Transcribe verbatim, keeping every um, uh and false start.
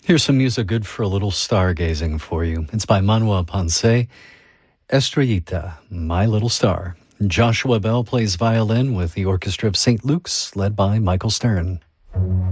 Here's some music good for a little stargazing for you. It's by Manuel Ponce, Estrellita, My Little Star. Joshua Bell plays violin with the Orchestra of Saint Luke's, led by Michael Stern.